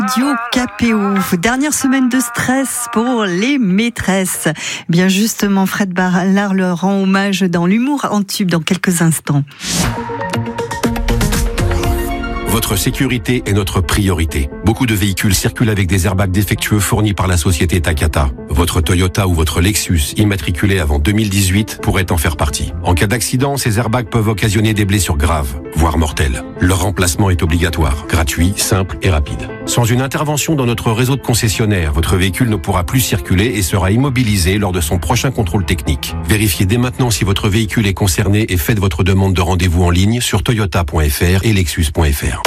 Radio KPO, dernière semaine de stress pour les maîtresses. Bien justement, Fred Ballard leur rend hommage dans l'humour en tube dans quelques instants. Votre sécurité est notre priorité. Beaucoup de véhicules circulent avec des airbags défectueux fournis par la société Takata. Votre Toyota ou votre Lexus, immatriculé avant 2018, pourrait en faire partie. En cas d'accident, ces airbags peuvent occasionner des blessures graves, voire mortelles. Leur remplacement est obligatoire, gratuit, simple et rapide. Sans une intervention dans notre réseau de concessionnaires, votre véhicule ne pourra plus circuler et sera immobilisé lors de son prochain contrôle technique. Vérifiez dès maintenant si votre véhicule est concerné et faites votre demande de rendez-vous en ligne sur toyota.fr et lexus.fr.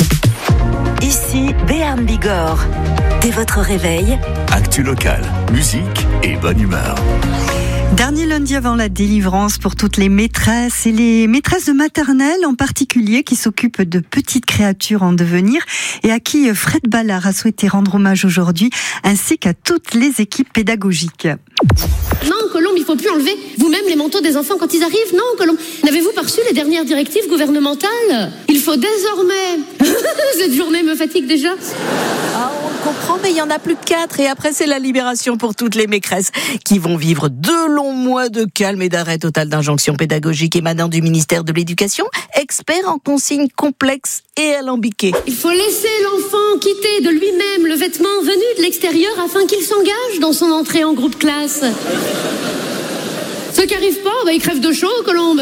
Ici Béarn Bigorre. Dès votre réveil, actu local, musique et bonne humeur. Dernier lundi avant la délivrance pour toutes les maîtresses et les maîtresses de maternelle en particulier qui s'occupent de petites créatures en devenir et à qui Fred Ballard a souhaité rendre hommage aujourd'hui ainsi qu'à toutes les équipes pédagogiques. Non, Colombe, il faut plus enlever vous-même les manteaux des enfants quand ils arrivent. Non, Colombe, n'avez-vous pas reçu les dernières directives gouvernementales ? Il faut désormais... Cette journée me fatigue déjà. Ah, on le comprend, mais il y en a plus de 4 et après c'est la libération pour toutes les maîtresses qui vont vivre 2 longs mois de calme et d'arrêt total d'injonctions pédagogiques émanant du ministère de l'Éducation, expert en consignes complexes et alambiquées. Il faut laisser l'enfant quitter de lui-même le vêtement venu de l'extérieur afin qu'il s'engage dans son entrée en groupe classe. Ceux qui arrivent pas, ils crèvent de chaud, Colombe.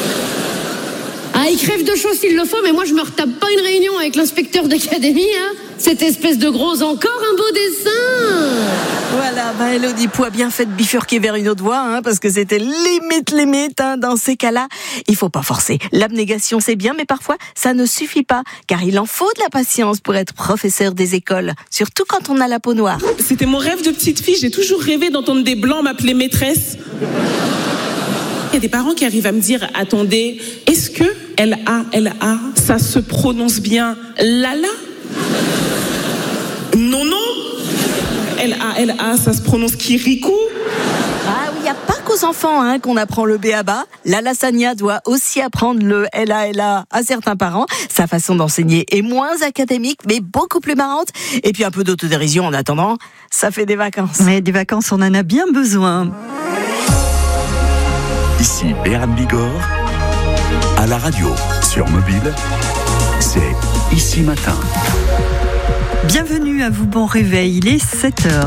Ah, ils crèvent de chaud s'il le faut, mais moi je me retape pas une réunion avec l'inspecteur d'académie, hein. Cette espèce de gros encore un beau dessin. Voilà, Elodie Pou a bien fait de bifurquer vers une autre voie, parce que c'était limite, dans ces cas-là. Il faut pas forcer. L'abnégation c'est bien, mais parfois ça ne suffit pas, car il en faut de la patience pour être professeur des écoles, surtout quand on a la peau noire. C'était mon rêve de petite fille, j'ai toujours rêvé d'entendre des blancs m'appeler maîtresse. Il y a des parents qui arrivent à me dire, attendez, est-ce que L-A, ça se prononce bien Lala ? Non, L-A, ça se prononce Kirikou ? Ah oui, il n'y a pas qu'aux enfants qu'on apprend le B.A.B.A. La Lassania doit aussi apprendre le L.A. à certains parents. Sa façon d'enseigner est moins académique, mais beaucoup plus marrante. Et puis un peu d'autodérision en attendant, ça fait des vacances. Mais des vacances, on en a bien besoin. Ici Béarn Bigorre, à la radio, sur mobile, c'est Ici Matin. Bienvenue à vous, bon réveil, il est 7h.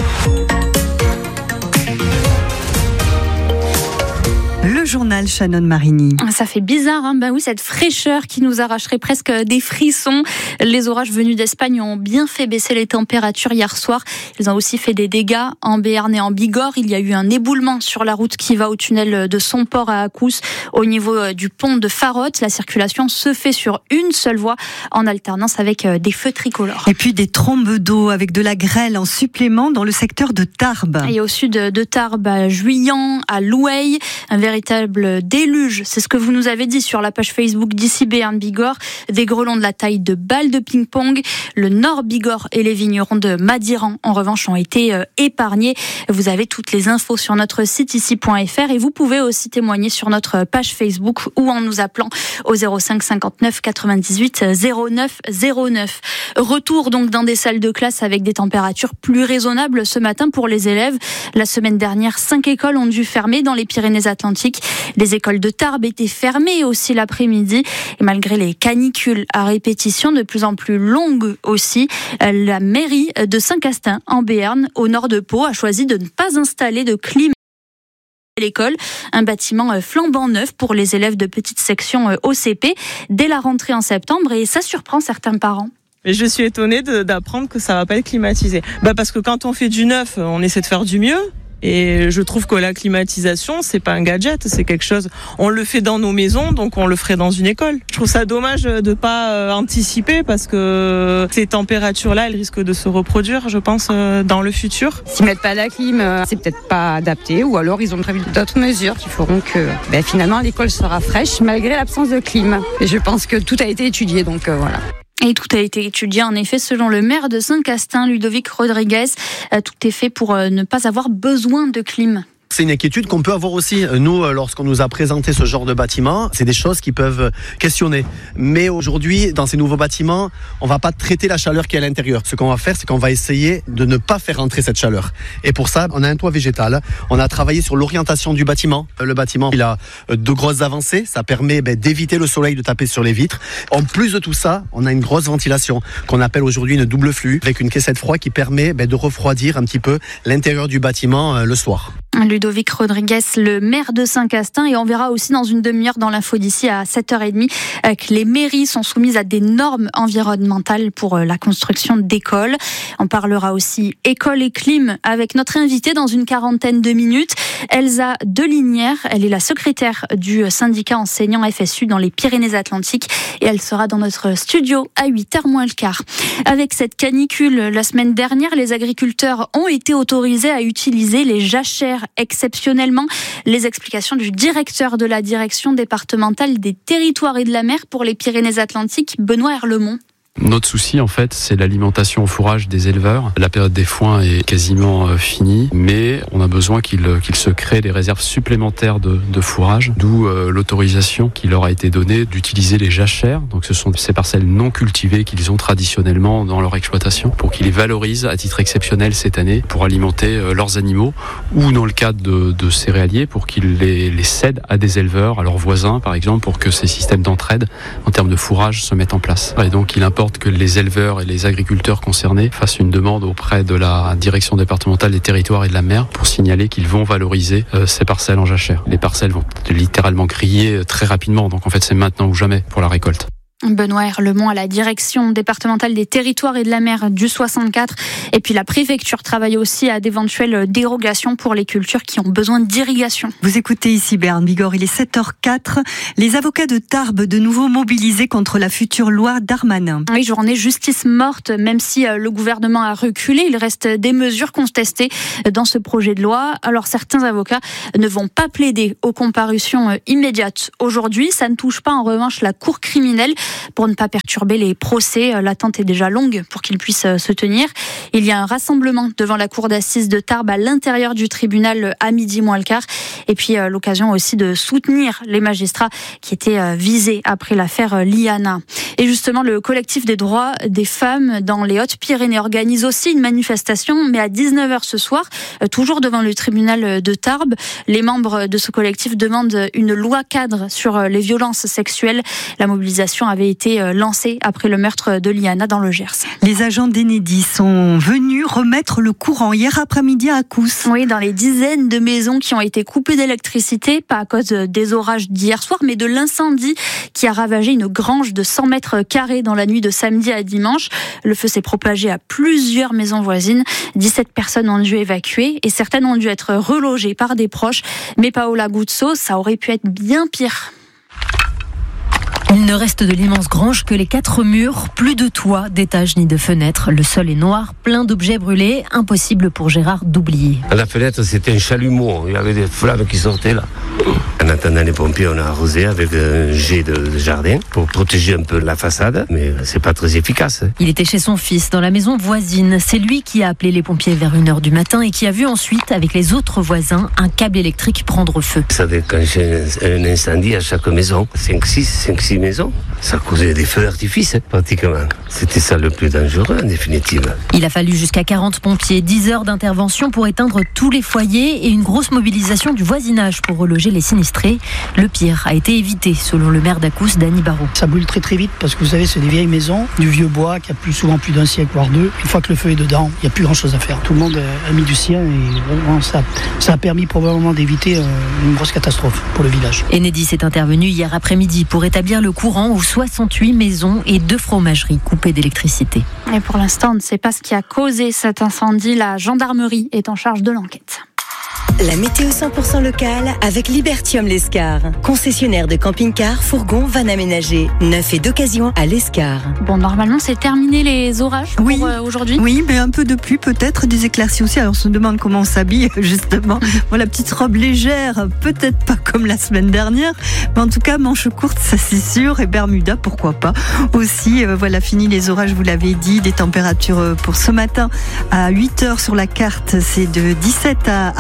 Le journal Shannon Marini. Ça fait bizarre, oui, cette fraîcheur qui nous arracherait presque des frissons. Les orages venus d'Espagne ont bien fait baisser les températures hier soir. Ils ont aussi fait des dégâts en Béarn et en Bigorre. Il y a eu un éboulement sur la route qui va au tunnel de Somport à Accous, au niveau du pont de Farotte. La circulation se fait sur une seule voie, en alternance avec des feux tricolores. Et puis des trombes d'eau avec de la grêle en supplément dans le secteur de Tarbes. Et au sud de Tarbes, à Juillan, à Loueil, un véritable déluge. C'est ce que vous nous avez dit sur la page Facebook d'ici Béarn Bigorre. Des grêlons de la taille de balles de ping-pong. Le Nord Bigorre et les vignerons de Madiran, en revanche, ont été épargnés. Vous avez toutes les infos sur notre site ici.fr et vous pouvez aussi témoigner sur notre page Facebook ou en nous appelant au 05 59 98 09 09. Retour donc dans des salles de classe avec des températures plus raisonnables ce matin pour les élèves. La semaine dernière, 5 écoles ont dû fermer dans les Pyrénées-Atlantiques. Les écoles de Tarbes étaient fermées aussi l'après-midi. Et malgré les canicules à répétition de plus en plus longues aussi, la mairie de Saint-Castin en Béarn, au nord de Pau, a choisi de ne pas installer de clim à l'école. Un bâtiment flambant neuf pour les élèves de petite section OCP dès la rentrée en septembre, et ça surprend certains parents. Mais je suis étonnée d'apprendre que ça va pas être climatisé. Parce que quand on fait du neuf, on essaie de faire du mieux. Et je trouve que la climatisation, c'est pas un gadget, c'est quelque chose. On le fait dans nos maisons, donc on le ferait dans une école. Je trouve ça dommage de pas anticiper parce que ces températures-là, elles risquent de se reproduire, je pense, dans le futur. S'ils mettent pas la clim, c'est peut-être pas adapté, ou alors ils ont prévu d'autres mesures qui feront que finalement l'école sera fraîche malgré l'absence de clim. Et je pense que tout a été étudié, donc voilà. Et tout a été étudié, en effet, selon le maire de Saint-Castin, Ludovic Rodriguez. Tout est fait pour ne pas avoir besoin de clim. C'est une inquiétude qu'on peut avoir aussi. Nous, lorsqu'on nous a présenté ce genre de bâtiment, c'est des choses qui peuvent questionner. Mais aujourd'hui, dans ces nouveaux bâtiments, on va pas traiter la chaleur qui est à l'intérieur. Ce qu'on va faire, c'est qu'on va essayer de ne pas faire entrer cette chaleur. Et pour ça, on a un toit végétal. On a travaillé sur l'orientation du bâtiment. Le bâtiment, il a de grosses avancées. Ça permet d'éviter le soleil de taper sur les vitres. En plus de tout ça, on a une grosse ventilation qu'on appelle aujourd'hui une double flux, avec une caissette froid qui permet de refroidir un petit peu l'intérieur du bâtiment le soir. Ludovic Rodriguez, le maire de Saint-Castin, et on verra aussi dans une demi-heure dans l'info d'ici à 7h30 que les mairies sont soumises à des normes environnementales pour la construction d'écoles. On parlera aussi école et clim avec notre invitée dans une quarantaine de minutes, Elsa Delinière. Elle est la secrétaire du syndicat enseignant FSU dans les Pyrénées-Atlantiques et elle sera dans notre studio à 8h moins le quart. Avec cette canicule, la semaine dernière, les agriculteurs ont été autorisés à utiliser les jachères exceptionnellement. Les explications du directeur de la direction départementale des territoires et de la mer pour les Pyrénées-Atlantiques, Benoît Herlemont. Notre souci, en fait, c'est l'alimentation au fourrage des éleveurs. La période des foins est quasiment finie, mais on a besoin qu'ils se créent des réserves supplémentaires de fourrage, d'où l'autorisation qui leur a été donnée d'utiliser les jachères. Donc, ce sont ces parcelles non cultivées qu'ils ont traditionnellement dans leur exploitation, pour qu'ils les valorisent à titre exceptionnel cette année pour alimenter leurs animaux, ou dans le cadre de céréaliers, pour qu'ils les cèdent à des éleveurs, à leurs voisins, par exemple, pour que ces systèmes d'entraide en termes de fourrage se mettent en place. Et donc, il importe que les éleveurs et les agriculteurs concernés fassent une demande auprès de la direction départementale des territoires et de la mer pour signaler qu'ils vont valoriser ces parcelles en jachère. Les parcelles vont littéralement griller très rapidement, donc en fait c'est maintenant ou jamais pour la récolte. Benoît Herlemont à la direction départementale des territoires et de la mer du 64. Et puis la préfecture travaille aussi à d'éventuelles dérogations pour les cultures qui ont besoin d'irrigation. Vous écoutez ici Béarn Bigorre, il est 7h04. Les avocats de Tarbes de nouveau mobilisés contre la future loi Darmanin. Oui, journée justice morte, même si le gouvernement a reculé, il reste des mesures contestées dans ce projet de loi. Alors certains avocats ne vont pas plaider aux comparutions immédiates aujourd'hui. Ça ne touche pas en revanche la cour criminelle. Pour ne pas perturber les procès, l'attente est déjà longue pour qu'ils puissent se tenir. Il y a un rassemblement devant la cour d'assises de Tarbes à l'intérieur du tribunal à midi moins le quart. Et puis l'occasion aussi de soutenir les magistrats qui étaient visés après l'affaire Liana. Et justement, le collectif des droits des femmes dans les Hautes-Pyrénées organise aussi une manifestation, mais à 19h ce soir, toujours devant le tribunal de Tarbes. Les membres de ce collectif demandent une loi cadre sur les violences sexuelles. La mobilisation avait été lancée après le meurtre de Liana dans le Gers. Les agents d'Enedis sont venus remettre le courant hier après-midi à Cousse. Oui, dans les dizaines de maisons qui ont été coupées d'électricité, pas à cause des orages d'hier soir, mais de l'incendie qui a ravagé une grange de 100 mètres carrés dans la nuit de samedi à dimanche. Le feu s'est propagé à plusieurs maisons voisines. 17 personnes ont dû évacuer et certaines ont dû être relogées par des proches. Mais Paola Guzzo, ça aurait pu être bien pire. Il ne reste de l'immense grange que les 4 murs, plus de toit, d'étages ni de fenêtres. Le sol est noir, plein d'objets brûlés, impossible pour Gérard d'oublier. À la fenêtre, c'était un chalumeau, il y avait des flammes qui sortaient là. En attendant les pompiers, on a arrosé avec un jet de jardin pour protéger un peu la façade, mais c'est pas très efficace. Il était chez son fils, dans la maison voisine. C'est lui qui a appelé les pompiers vers 1h du matin et qui a vu ensuite, avec les autres voisins, un câble électrique prendre feu. Ça déclenchait un incendie à chaque maison, 5-6 maisons. Ça causait des feux d'artifice, pratiquement. C'était ça le plus dangereux, en définitive. Il a fallu jusqu'à 40 pompiers, 10 heures d'intervention pour éteindre tous les foyers et une grosse mobilisation du voisinage pour reloger les sinistrés. Le pire a été évité, selon le maire d'Acousse, Dany Barrault. Ça brûle très très vite parce que vous savez, c'est des vieilles maisons, du vieux bois qui a souvent plus d'un siècle, voire deux. Une fois que le feu est dedans, il n'y a plus grand chose à faire. Tout le monde a mis du sien et vraiment, ça a permis probablement d'éviter une grosse catastrophe pour le village. Enedis est intervenu hier après-midi pour établir le courant aux 68 maisons et 2 fromageries coupées d'électricité. Et pour l'instant, on ne sait pas ce qui a causé cet incendie. La gendarmerie est en charge de l'enquête. La météo 100% locale avec Libertium Lescar. Concessionnaire de camping-car, fourgons, van aménagés. Neuf et d'occasion à Lescar. Bon, normalement, c'est terminé les orages pour aujourd'hui. Oui, mais un peu de pluie peut-être, des éclaircies aussi. Alors on se demande comment on s'habille justement. Bon, la petite robe légère, peut-être pas comme la semaine dernière, mais en tout cas, manche courte, ça c'est sûr. Et Bermuda, pourquoi pas. Aussi, voilà, fini les orages, vous l'avez dit. Des températures pour ce matin à 8h sur la carte, c'est de 17 à 20 degrés.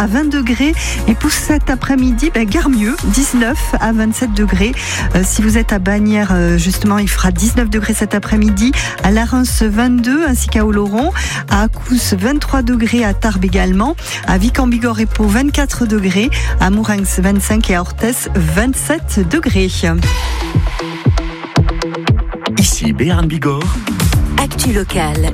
degrés. Et pour cet après-midi, Garmieux, 19 à 27 degrés. Si vous êtes à Bagnères, justement, il fera 19 degrés cet après-midi. À La Reims, 22, ainsi qu'à Oloron. À Accous, 23 degrés. À Tarbes également. À Vic-en-Bigorre et Pau, 24 degrés. À Mourenx, 25 et à Orthès, 27 degrés. Ici Béarn Bigorre. Actu locale.